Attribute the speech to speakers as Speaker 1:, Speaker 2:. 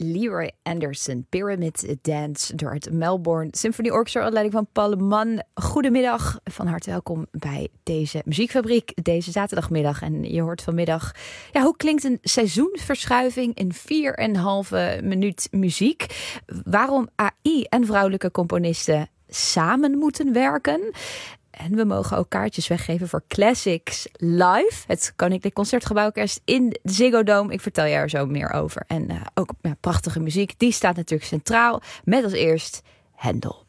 Speaker 1: Leroy Anderson, Pyramid Dance, door het Melbourne Symphony Orchestra onder leiding van Paul Mann. Goedemiddag, van harte welkom bij deze muziekfabriek, deze zaterdagmiddag. En je hoort vanmiddag, hoe klinkt een seizoensverschuiving in 4,5 minuut muziek? Waarom AI en vrouwelijke componisten samen moeten werken? En we mogen ook kaartjes weggeven voor Classics Live. Het Koninklijk Concertgebouworkest in de Ziggo Dome. Ik vertel je er zo meer over. En ook prachtige muziek. Die staat natuurlijk centraal. Met als eerst Händel.